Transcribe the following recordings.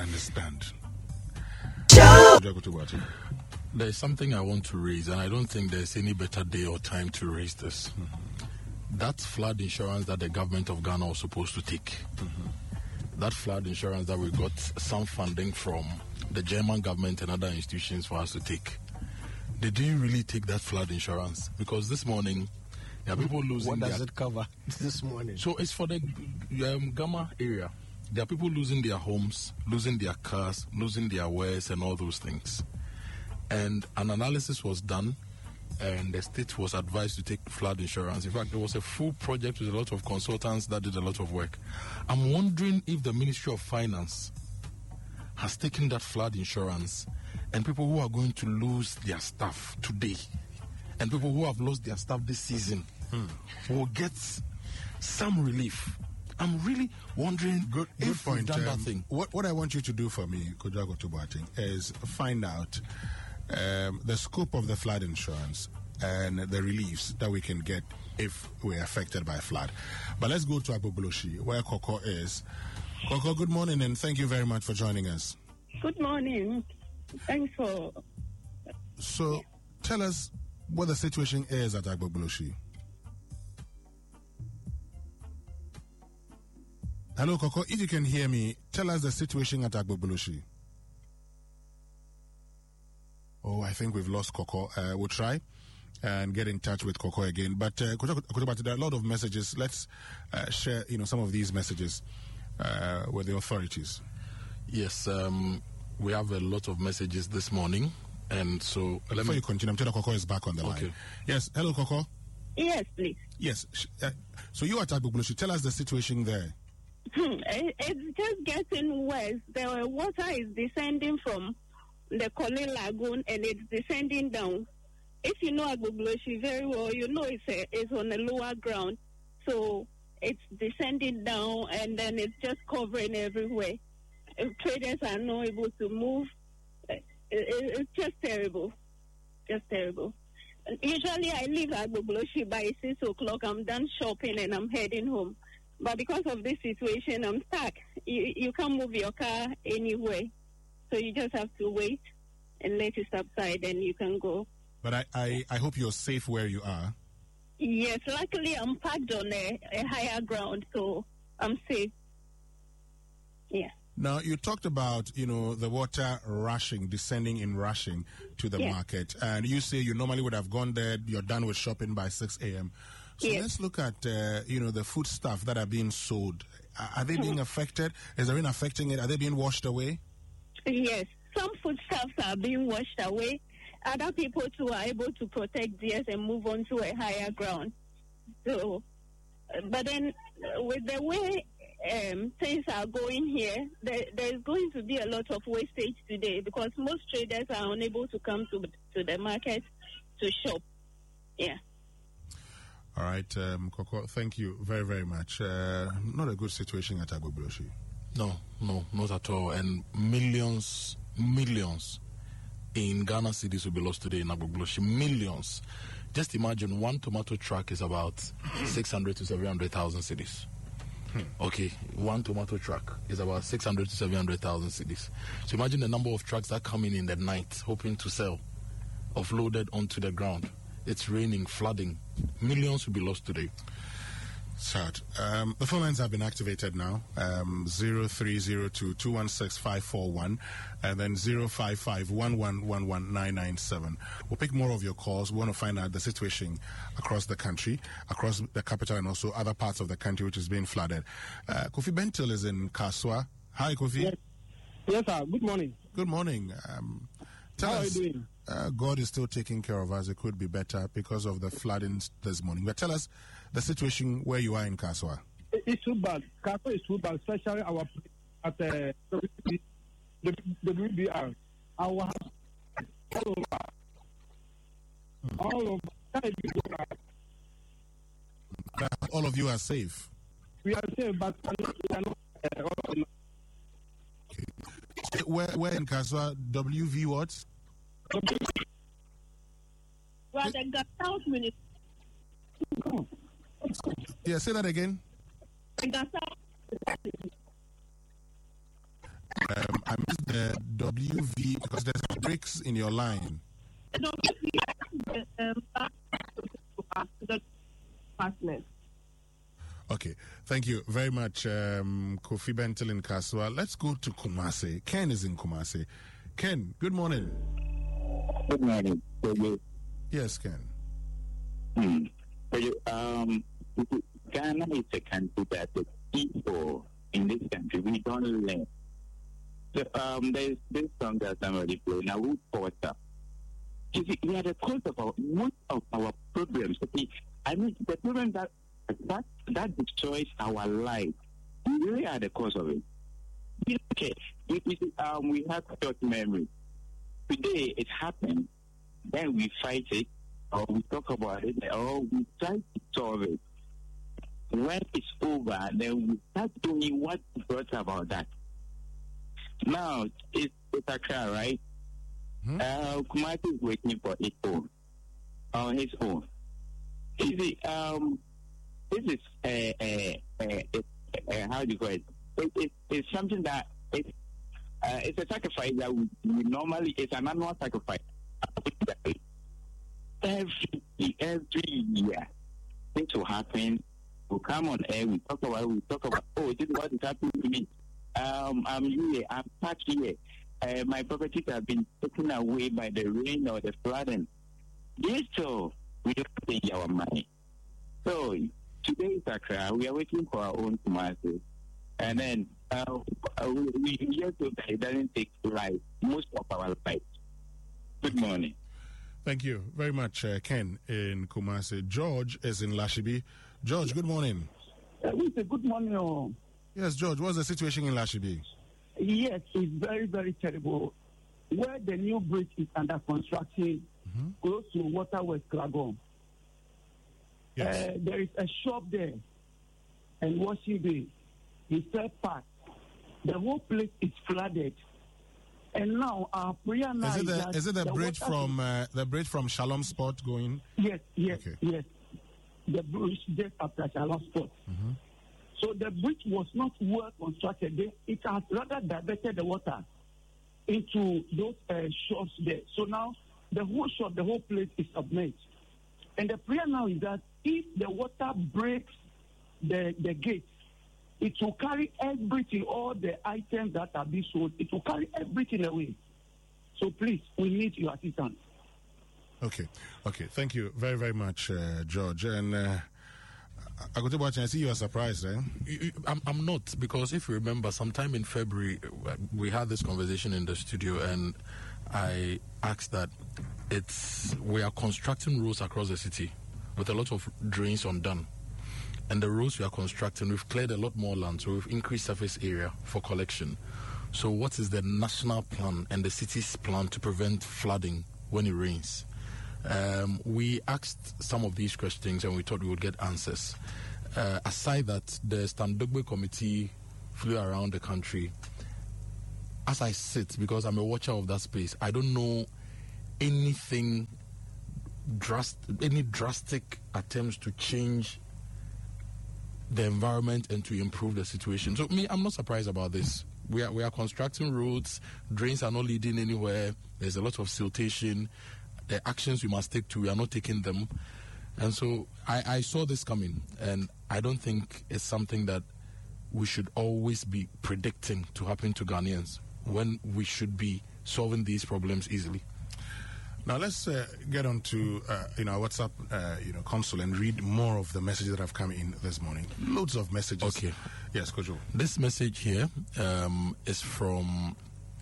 understand. There's something I want to raise, and I don't think there's any better day or time to raise this. That flood insurance that the government of Ghana was supposed to take, that flood insurance that we got some funding from the German government and other institutions for us to take, they didn't really take that flood insurance, because this morning there are people losing. What does it cover this morning? So it's for the Gama area. There are people losing their homes, losing their cars, losing their wares, and all those things. And an analysis was done, and the state was advised to take flood insurance. In fact, there was a full project with a lot of consultants that did a lot of work. I'm wondering if the Ministry of Finance has taken that flood insurance, and people who are going to lose their stuff today, and people who have lost their stuff this season, will get some relief. I'm really wondering if point. we've done that thing. What I want you to do for me, Kojago Tubuating, is find out the scope of the flood insurance and the reliefs that we can get if we're affected by flood. But let's go to Agbogbloshie, where Coco is. Coco, good morning, and thank you very much for joining us. Good morning. Thanks for... So, tell us what the situation is at Agbogbloshie. Hello, Coco. If you can hear me, tell us the situation at Agbogbloshie. Oh, I think we've lost Coco. We'll try and get in touch with Coco again. But there are a lot of messages. Let's share, some of these messages with the authorities. Yes, we have a lot of messages this morning, and so before you continue, I'm telling Coco is back on the line. Yes, hello, Coco. Yes, please. Yes. So you are at Agbogbloshie. Tell us the situation there. It's just getting worse. The water is descending from the Colin Lagoon, and it's descending down. If you know Agbogbloshie very well, you know it's on a lower ground. So it's descending down, and then it's just covering everywhere. If traders are not able to move, it's just terrible. Just terrible. Usually I leave Agbogbloshie by 6 o'clock. I'm done shopping, and I'm heading home. But because of this situation, I'm stuck. You can't move your car anywhere. So you just have to wait and let it subside, and you can go. But I hope you're safe where you are. Yes, luckily I'm parked on a higher ground, so I'm safe. Yeah. Now, you talked about, the water descending in rushing to the market. And you say you normally would have gone there, you're done with shopping by 6 a.m. So let's look at, the food stuff that are being sold. Are they being affected? Is the rain affecting it? Are they being washed away? Yes, some foodstuffs are being washed away. Other people, too, are able to protect theirs and move on to a higher ground. So, but then with the way things are going here, there's going to be a lot of wastage today because most traders are unable to come to the market to shop. Yeah. All right, Coco, thank you very, very much. Not a good situation at Agbogbloshie. No, not at all. And millions in Ghana cities will be lost today in Agbogbloshie. Millions. Just imagine one tomato truck is about 600 to 700,000 cities. Okay, one tomato truck is about 600 to 700,000 cities. So imagine the number of trucks that come in the night hoping to sell, offloaded onto the ground. It's raining, flooding. Millions will be lost today. Sad. The phone lines have been activated now. 0302-216-541 and then 055-1111-997. We'll pick more of your calls. We want to find out the situation across the country, across the capital and also other parts of the country which is being flooded. Kofi Bentil is in Kaswa. Hi, Kofi. Yes, sir. Good morning. Good morning. How are you doing? God is still taking care of us. It could be better because of the flooding this morning. But tell us the situation where you are in Kaswa. It's too bad. Kaswa is too bad, especially our at the WBR. Our house all of you are safe. We are safe, but we are not. Okay. Where in Kaswa? WV what? Well, the South Ministry. Yeah, say that again. the WV, because there's breaks in your line. Okay, thank you very much, Kofi Bentil in Kaswa. Let's go to Kumasi. Ken is in Kumasi. Ken, good morning. Good morning. Yes, Ken. Ghana is a country that the people in this country, we don't learn. So, there's this song that somebody played, now who fought up? You see, we are the cause of most of our problems. Okay? I mean, the problem that destroys our life, we really are the cause of it. Okay, we have short memory. Today it happened, then we fight it, or we talk about it, or we try to solve it. When it's over, then we start doing what brought about that. Now, it's Accra, right? Kumasi is waiting for his own. On his own. You see, this is how do you call it? It's something that it's a sacrifice that we normally, it's an annual sacrifice. Every year, things will happen. We'll come on air, we talk about, oh, this is what is happening to me. I'm here, I'm stuck here. My properties have been taken away by the rain or the flooding. Yes, so we don't change our mind. So today is Accra. We are waiting for our own Kumasi. And then we hear that it doesn't take life, most of our life. Good morning. Thank you very much, Ken in Kumasi. George is in Lashibi. George, good morning. Good morning. Yes, George, what's the situation in Lashibi? Yes, it's very, very terrible. Where the new bridge is under construction, close to Waterwest Klagon. Yes. There is a shop there and washing bay. He said part. The whole place is flooded. And now our prayer now is it the bridge from Shalom Spot going? Yes, Okay. yes. The bridge just after Shalom Spot. So the bridge was not well constructed. It has rather diverted the water into those shops there. So now the whole shop, the whole place is submerged. And the prayer now is that if the water breaks the gate, it will carry everything, all the items that are being sold, it will carry everything away. So please, we need your assistance. Okay. Thank you very, very much, George. And I see you are surprised, eh? I'm not, because if you remember, sometime in February, we had this conversation in the studio, and I asked that we are constructing roads across the city with a lot of drains undone. And the roads we are constructing, we've cleared a lot more land, so we've increased surface area for collection. So what is the national plan and the city's plan to prevent flooding when it rains? We asked some of these questions and we thought we would get answers. Aside that, the Standogbe committee flew around the country. As I sit, because I'm a watcher of that space, I don't know any drastic attempts to change the environment and to improve the situation. So I'm not surprised about this. We are constructing roads, drains are not leading anywhere, there's a lot of siltation. The actions we must take we are not taking them. And so I saw this coming, and I don't think it's something that we should always be predicting to happen to Ghanaians when we should be solving these problems easily. Now let's get on to our WhatsApp console and read more of the messages that have come in this morning. Loads of messages. Okay. Yes, Kojo. This message here is from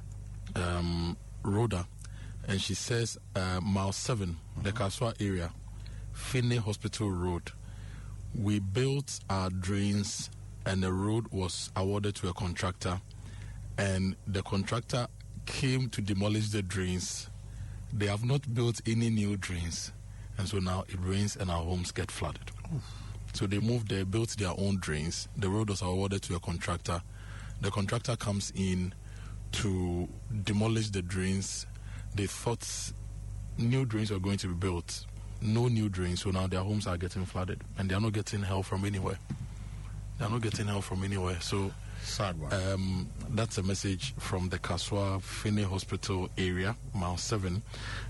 Rhoda, and she says mile 7, the Kaswa area, Finney Hospital Road. We built our drains and the road was awarded to a contractor, and the contractor came to demolish the drains. They have not built any new drains, and so now it rains and our homes get flooded. Oof. So they built their own drains. The road was awarded to a contractor. The contractor comes in to demolish the drains. They thought new drains were going to be built. No new drains, so now their homes are getting flooded, and they are not getting help from anywhere. So Sad one. That's a message from the Kaswa Finney Hospital area, Mile 7.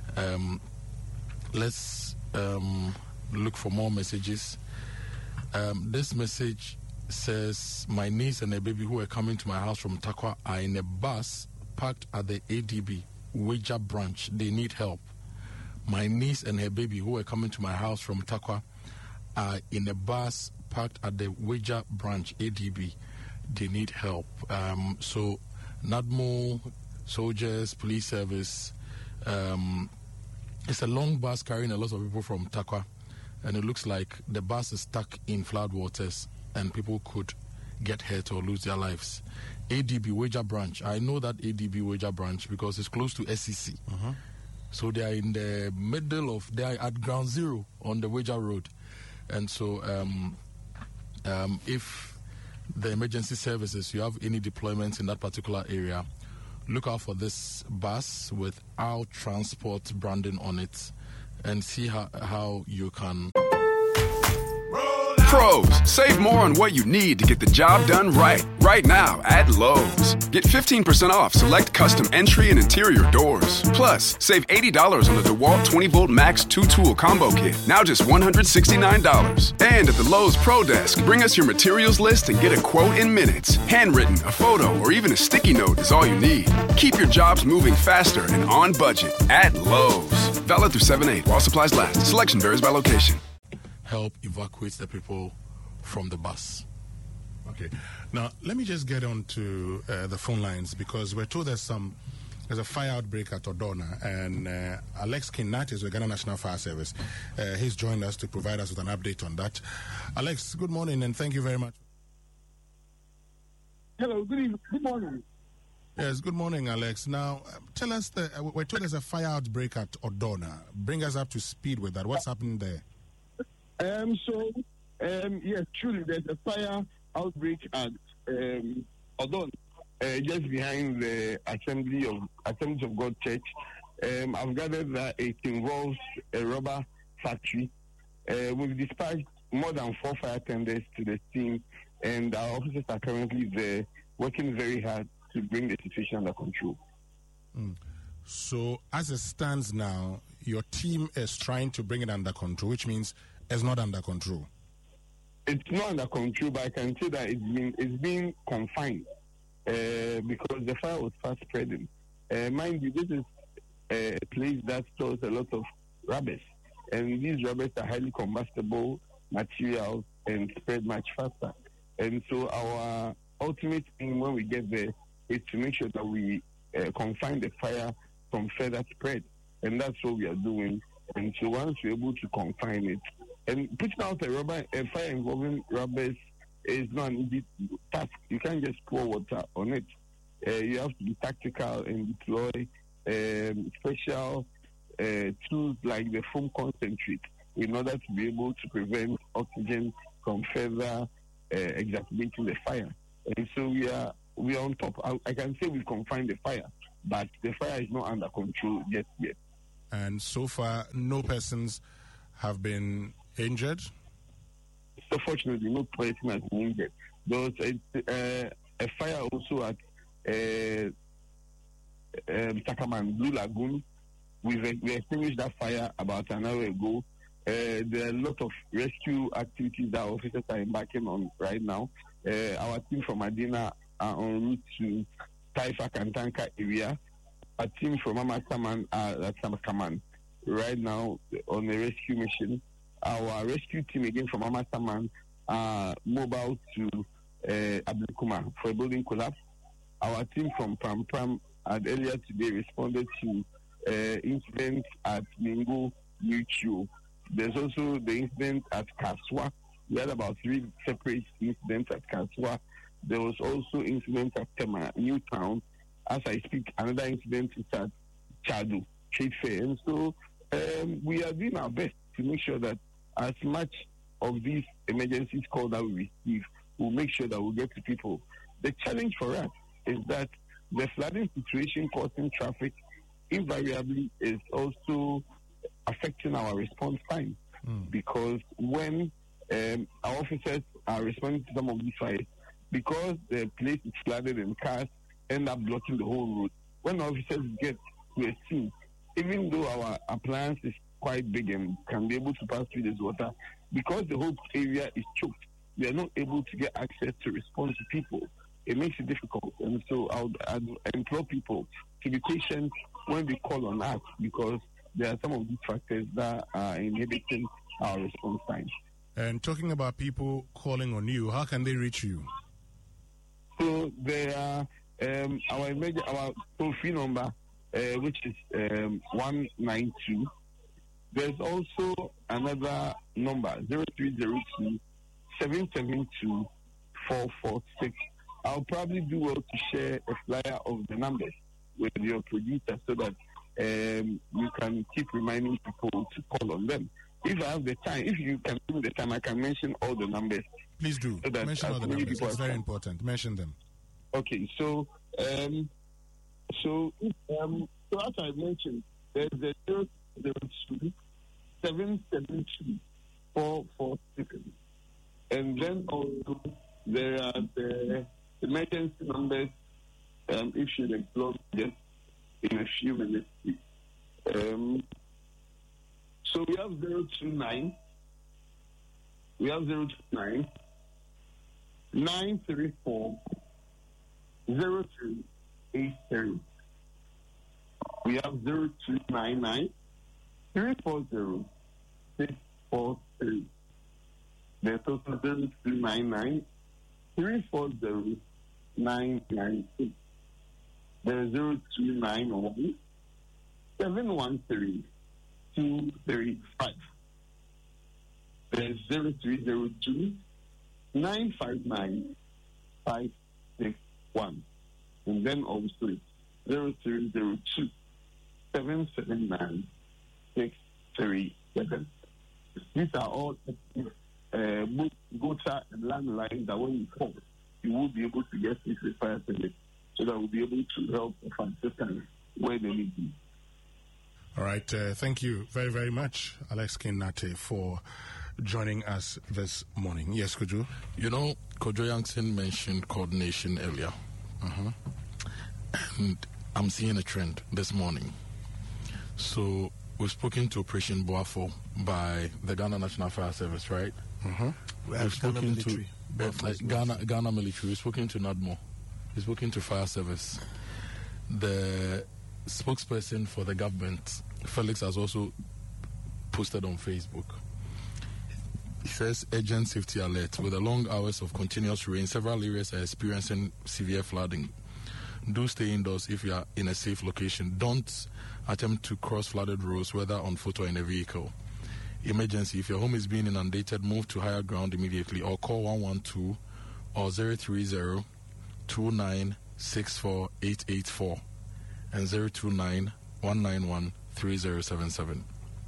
Let's look for more messages. This message says, my niece and a baby who are coming to my house from Takwa are in a bus parked at the ADB Wager branch. They need help. My niece and her baby who are coming to my house from Takwa are in a bus parked at the Wager branch, ADB. They need help. So NADMO, soldiers, police service, it's a long bus carrying a lot of people from Takwa, and it looks like the bus is stuck in floodwaters and people could get hurt or lose their lives. ADB Wager branch. I know that ADB Wager branch because it's close to SEC. So they are in the middle of, they are at ground zero on the Wager Road. And so if the emergency services, you have any deployments in that particular area, look out for this bus with our transport branding on it and see how you can. Pros, save more on what you need to get the job done right. Right now at Lowe's. Get 15% off select custom entry and interior doors. Plus, save $80 on the DeWalt 20-volt Max 2-tool combo kit. Now just $169. And at the Lowe's Pro Desk, bring us your materials list and get a quote in minutes. Handwritten, a photo, or even a sticky note is all you need. Keep your jobs moving faster and on budget at Lowe's. Valid through 7/8 while supplies last. Selection varies by location. Help evacuate the people from the bus. Okay. Now, let me just get on to the phone lines because we're told there's a fire outbreak at Odona, and Alex Kinat is with Ghana National Fire Service. He's joined us to provide us with an update on that. Alex, good morning, and thank you very much. Hello, good evening. Good morning. Yes, good morning, Alex. Now, tell us, we're told there's a fire outbreak at Odona. Bring us up to speed with that. What's happening there? Yes, truly, there's a fire outbreak at Odon, just behind the Assemblies of God Church. I've gathered that it involves a rubber factory. We've dispatched more than 4 fire tenders to the scene, and our officers are currently there working very hard to bring the situation under control. So, as it stands now, your team is trying to bring it under control, which means it's not under control. It's not under control, but I can say that it's been confined because the fire was fast spreading. Mind you, this is a place that stores a lot of rubbers, and these rubbers are highly combustible materials and spread much faster. And so our ultimate aim when we get there is to make sure that we confine the fire from further spread, and that's what we are doing. And so once we're able to confine it, and putting out a fire involving rubbers is not an easy task. You can't just pour water on it. You have to be tactical and deploy special tools like the foam concentrate in order to be able to prevent oxygen from further exacerbating the fire. And so we are on top. I can say we've confined the fire, but the fire is not under control just yet. And so far, no persons have been injured? So fortunately, no person has been injured. There was a fire also at Sakaman Blue Lagoon. We extinguished that fire about an hour ago. There are a lot of rescue activities that officers are embarking on right now. Our team from Adina are en route to Taifa Kantanka area. Our team from Amasaman are at Sakaman right now on a rescue mission. Our rescue team again from Amasaman are mobile to Ablikuma for a building collapse. Our team from Pram had earlier today responded to incidents at Mingo Mutual. There's also the incident at Kaswa. We had about 3 separate incidents at Kaswa. There was also incidents at Tema, Newtown. As I speak, another incident is at Chadu Trade Fair. And so we are doing our best to make sure that as much of these emergencies calls that we receive, we'll make sure that we'll get to people. The challenge for us is that the flooding situation causing traffic invariably is also affecting our response time. Because when our officers are responding to some of these fires, because the place is flooded and cars end up blocking the whole road. When officers get to a scene, even though our appliance is quite big and can be able to pass through this water, because the whole area is choked, we are not able to get access to respond to people. It makes it difficult. And so I'd implore people to be patient when they call on us, because there are some of these factors that are inhibiting our response time. And talking about people calling on you, how can they reach you? So there are our toll-free number, which is 192. There's also another number, 0302 772 446. I'll probably do well to share a flyer of the numbers with your producer so that you can keep reminding people to call on them. If I have the time, if you can give me the time, I can mention all the numbers. Please do. So mention all the numbers. It's very important. Mention them. Okay, so as I mentioned, there's the 002 772 446, and then also there are the emergency numbers. If you explore just in a few minutes. So we have 029. We have 029 934 0383. We have 0299 340 643. There's also 0299 340 996. There's 0291 713 235. There's 0302 959 561. And then also 0302 779 637. These are all both gutter and landlines that when you call, you will be able to get this fire service so that we'll be able to help the participants where they need to. All right. Thank you very, very much, Alex Kinate, for joining us this morning. Yes, Kojo? You know, Kojo Yankson mentioned coordination earlier. And I'm seeing a trend this morning. So we've spoken to Operation Boafo by the Ghana National Fire Service, right? We've spoken to Ghana Military. We've spoken to NADMO. We've spoken to Fire Service. The spokesperson for the government, Felix, has also posted on Facebook. He says, urgent safety alert. With the long hours of continuous rain, several areas are experiencing severe flooding. Do stay indoors if you are in a safe location. Don't attempt to cross flooded roads, whether on foot or in a vehicle. Emergency. If your home is being inundated, move to higher ground immediately or call 112 or 030 29 64 884 and 029 191 3077.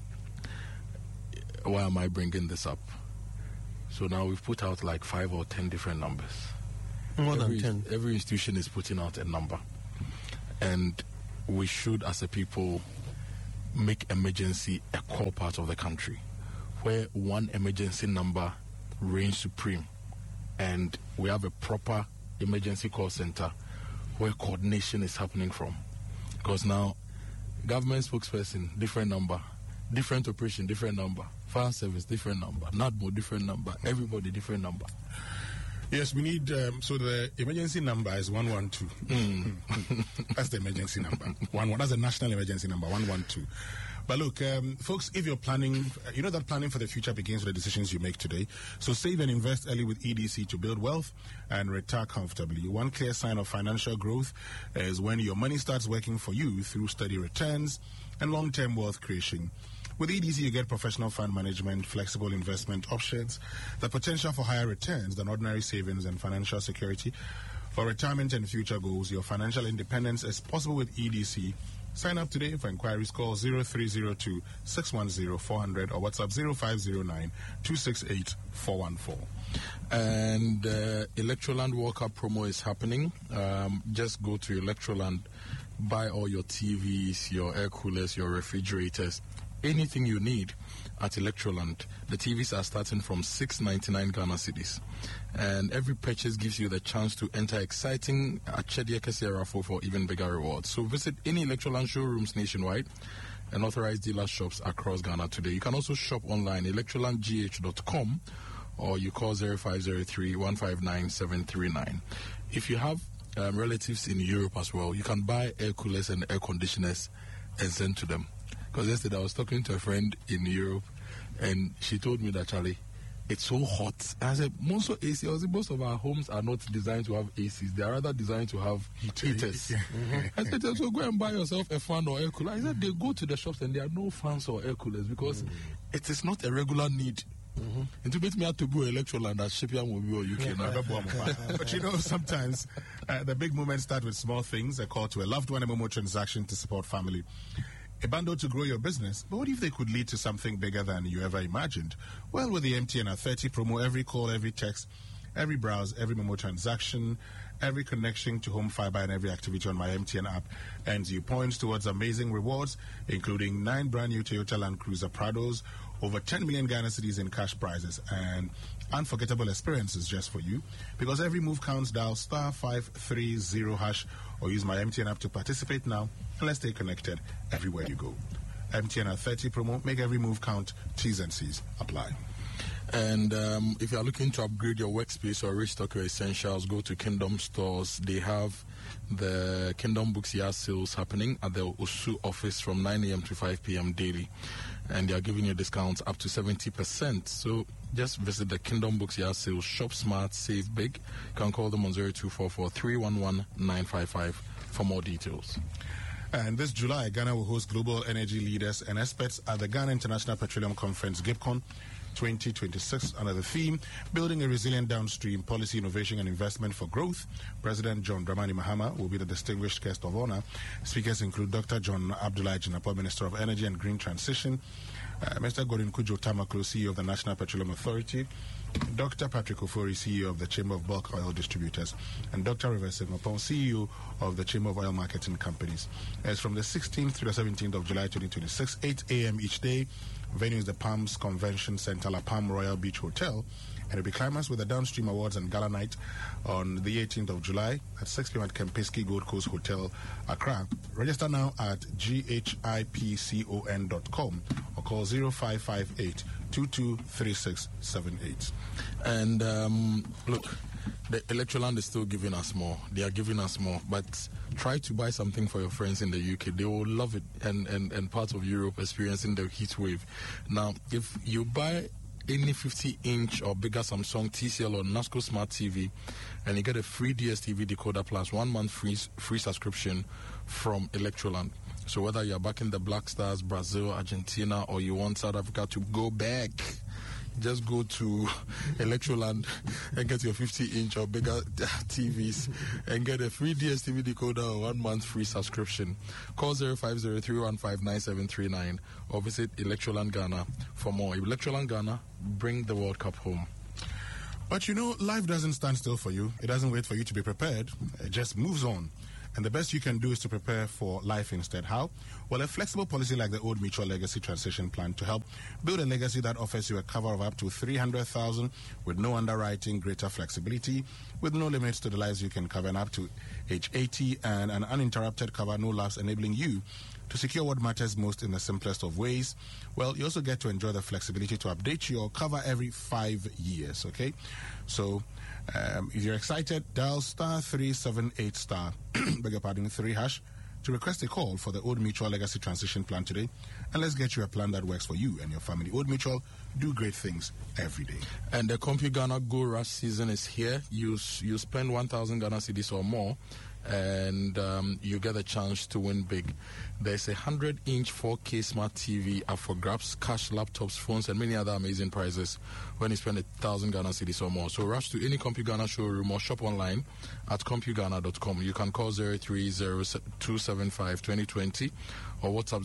Why am I bringing this up? So now we've put out like 5 or 10 different numbers. More than 10. Every institution is putting out a number. And we should, as a people, make emergency a core part of the country, where one emergency number reigns supreme. And we have a proper emergency call center where coordination is happening from. Because now, government spokesperson, different number. Different operation, different number. Fire service, different number. NADMO, different number. Everybody, different number. Yes, we need, so the emergency number is 112. That's the emergency number. That's the national emergency number, 112. But look, folks, if you're planning, you know that planning for the future begins with the decisions you make today. So save and invest early with EDC to build wealth and retire comfortably. One clear sign of financial growth is when your money starts working for you through steady returns and long-term wealth creation. With EDC, you get professional fund management, flexible investment options, the potential for higher returns than ordinary savings and financial security. For retirement and future goals, your financial independence is possible with EDC. Sign up today. For inquiries, call 0302 610 400 or WhatsApp 0509 268 414. And Electroland World Cup promo is happening. Just go to Electroland, buy all your TVs, your air coolers, your refrigerators, anything you need at Electroland. The TVs are starting from 699 Ghana cedis. And every purchase gives you the chance to enter exciting Achedia Kesia raffle for even bigger rewards. So visit any Electroland showrooms nationwide and authorized dealer shops across Ghana today. You can also shop online, electrolandgh.com, or you call 0503-159-739. If you have relatives in Europe as well, you can buy air coolers and air conditioners and send to them. Because yesterday I was talking to a friend in Europe, and she told me that, Charlie, it's so hot. And I said, most of our homes are not designed to have ACs. They are rather designed to have heaters. I said, so go and buy yourself a fan or air cooler. I said, they go to the shops and there are no fans or air coolers because it is not a regular need. And to beat me out to go Electroland at Shipyard will be UK now. But you know, sometimes the big moments start with small things, a call to a loved one, a Momo transaction to support family, a bundle to grow your business. But what if they could lead to something bigger than you ever imagined? Well, with the MTN 30 promo, every call, every text, every browse, every Momo transaction, every connection to home fiber, and every activity on my MTN app earns you points towards amazing rewards, including 9 brand new Toyota Land Cruiser Prados, over 10 million Ghana cedis in cash prizes, and unforgettable experiences just for you. Because every move counts, dial *530# or use my MTN app to participate now, and let's stay connected everywhere you go. MTN 30 promo, make every move count. T's and C's apply. And if you are looking to upgrade your workspace or restock your essentials, go to Kingdom Stores. They have the Kingdom Books Yard sales happening at the Osu office from 9 a.m. to 5 p.m. daily. And they are giving you discounts up to 70%. So just visit the Kingdom Books Yard sales. Shop smart, save big. You can call them on 0244-311-955 for more details. And this July, Ghana will host global energy leaders and experts at the Ghana International Petroleum Conference, GIPCON 2026, under the theme, Building a Resilient Downstream, Policy, Innovation and Investment for Growth. President John Dramani Mahama will be the distinguished guest of honor. Speakers include Dr. John Abdullah Jinapor, Minister of Energy and Green Transition, Mr. Gordon Kujo Tamaklo, CEO of the National Petroleum Authority, Dr. Patrick Ofori, CEO of the Chamber of Bulk Oil Distributors, and Dr. Rivers Sigmapong, CEO of the Chamber of Oil Marketing Companies. As from the 16th to the 17th of July 2026, 8 a.m. each day, venue is the Palms Convention Center, La Palm Royal Beach Hotel, and it'll be climaxed with the Downstream Awards and Gala Night on the 18th of July at 6 p.m. at Kempinski Gold Coast Hotel, Accra. Register now at ghipcon.com or call 0558-223678. And look, the Electroland is still giving us more. They are giving us more. But try to buy something for your friends in the UK. They will love it. And parts of Europe experiencing the heat wave. Now, if you buy any 50-inch or bigger Samsung, TCL, or NASCO Smart TV, and you get a free DSTV decoder plus 1 month free subscription from Electroland. So whether you're back in the Black Stars, Brazil, Argentina, or you want South Africa to go back, just go to Electroland and get your 50-inch or bigger TVs and get a free DSTV decoder or 1 month free subscription. Call 0503159739 or visit Electroland Ghana for more. Electroland Ghana, bring the World Cup home. But you know, life doesn't stand still for you. It doesn't wait for you to be prepared. It just moves on. And the best you can do is to prepare for life instead. How? Well, a flexible policy like the Old Mutual Legacy Transition Plan to help build a legacy that offers you a cover of up to 300,000 with no underwriting, greater flexibility, with no limits to the lives you can cover, and up to age 80, and an uninterrupted cover, no lapse, enabling you to secure what matters most in the simplest of ways. Well, you also get to enjoy the flexibility to update your cover every 5 years, okay? So, if you're excited, dial *378*, beg your pardon, 3# to request a call for the Old Mutual Legacy Transition Plan today, and let's get you a plan that works for you and your family. Old Mutual, do great things every day. And the CompuGhana Go Rush season is here. You spend 1,000 Ghana cedis or more, and you get a chance to win big. There's a 100-inch 4K smart TV up for grabs, cash, laptops, phones, and many other amazing prizes when you spend 1,000 Ghana cedis or more. So rush to any CompuGhana showroom or shop online at CompuGhana.com. You can call 030-275-2020 or WhatsApp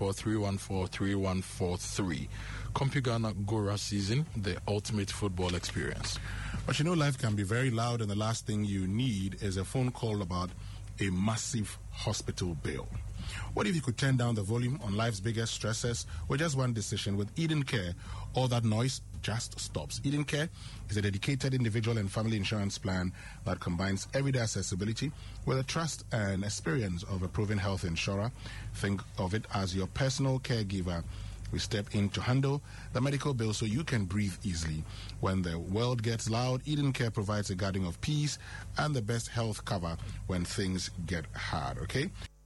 024-314-3143. CompuGhana Go Rush season, the ultimate football experience. But you know, life can be very loud, and the last thing you need is a phone call about a massive hospital bill. What if you could turn down the volume on life's biggest stressors with just one decision? With Eden Care, all that noise just stops. Eden Care is a dedicated individual and family insurance plan that combines everyday accessibility with the trust and experience of a proven health insurer. Think of it as your personal caregiver. We step in to handle the medical bill so you can breathe easily. When the world gets loud, Eden Care provides a guarding of peace and the best health cover when things get hard, okay?